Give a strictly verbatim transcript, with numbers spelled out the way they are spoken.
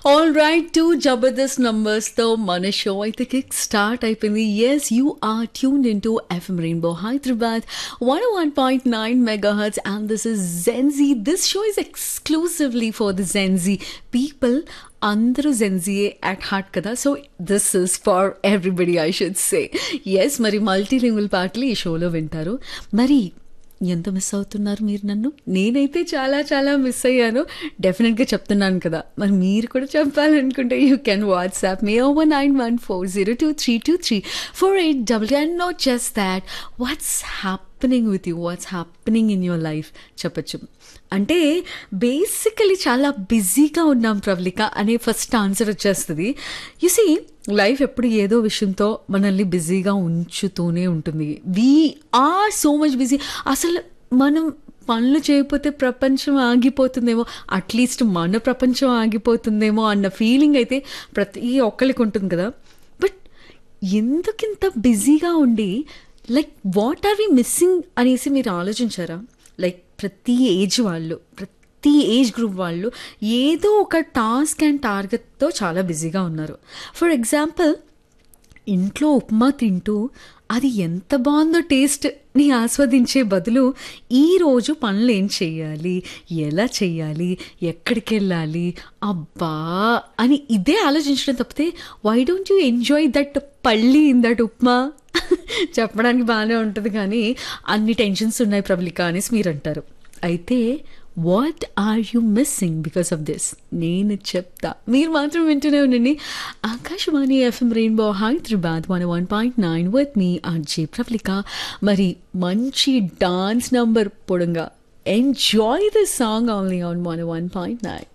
All right, two Jabardast numbers తో మన show అయితే కిక్ స్టార్ట్ అయిపోయింది. Yes you are tuned in to FM rainbow Hyderabad one one point nine mega hurts and this is Gen Z. This show is exclusively for the Gen Z people. అందరూ జెన్జీయే at heart కదా, so this is for everybody I should say. Yes, మరి multilingual పాటలు ఈ షోలో వింటారు. మరి ఎంత miss అవుతున్నారు మీరు నన్ను? నేనైతే చాలా చాలా మిస్ అయ్యాను. డెఫినెట్గా చెప్తున్నాను కదా, మరి మీరు కూడా చెప్పాలనుకుంటే you can WhatsApp me over nine one four zero two three two three four eight double and not just that, what's happening with you, what's happening in your life చెప్పచ్చు. అంటే బేసికలీ చాలా బిజీగా ఉన్నాం ప్రవళిక అనే ఫస్ట్ ఆన్సర్ వచ్చేస్తుంది. You see, life ఎప్పుడు ఏదో విషయంతో మనల్ని బిజీగా ఉంచుతూనే ఉంటుంది. We are so much busy. అసలు మనం పనులు చేయకపోతే ప్రపంచం ఆగిపోతుందేమో, అట్లీస్ట్ మన ప్రపంచం ఆగిపోతుందేమో అన్న ఫీలింగ్ అయితే ప్రతి ఒక్కరికి ఉంటుంది కదా. బట్ ఎందుకింత బిజీగా ఉండి, like what are we missing అనేసి మీరు ఆలోచించారా? లైక్ ప్రతి ఏజ్ వాళ్ళు, ప్రతి ఏజ్ గ్రూప్ వాళ్ళు ఏదో ఒక టాస్క్ అండ్ టార్గెట్తో చాలా బిజీగా ఉన్నారు. ఫర్ ఎగ్జాంపుల్, ఇంట్లో ఉప్మా తింటూ అది ఎంత బాగుందో టేస్ట్ని ఆస్వాదించే బదులు ఈరోజు పనులు ఏం చెయ్యాలి, ఎలా చెయ్యాలి, ఎక్కడికి వెళ్ళాలి, అబ్బా అని ఇదే ఆలోచించడం తప్పితే why don't you enjoy that పల్లి ఇన్ దట్ ఉప్మా చెప్పడానికి బాగానే ఉంటుంది, కానీ అన్ని టెన్షన్స్ ఉన్నాయి ప్రబలిక అనేసి మీరు అంటారు. అయితే what are you missing because of this? నేను చెప్తా, మీరు మాత్రం వింటూనే ఉండండి. Akashvani FM rainbow Hyderabad one one point nine with me RJ Pravalika. మరి మంచి dance number పొడంగా enjoy this song only on one one point nine.